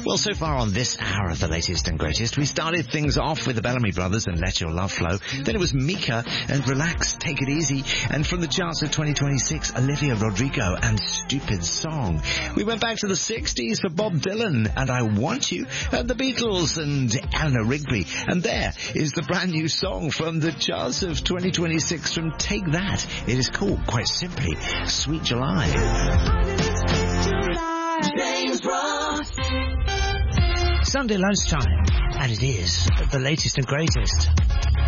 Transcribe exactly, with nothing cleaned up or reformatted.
Well, so far on this hour of the latest and greatest, we started things off with the Bellamy Brothers and Let Your Love Flow. Then it was Mika and Relax, Take It Easy. And from the charts of twenty twenty-six, Olivia Rodrigo and Stupid Song. We went back to the sixties for Bob Dylan and I Want You, and the Beatles and Eleanor Rigby. And there is the brand new song from the charts of twenty twenty-six from Take That. It is called, quite simply, Sweet July. James Ross. Sunday lunchtime, and it is the latest and greatest.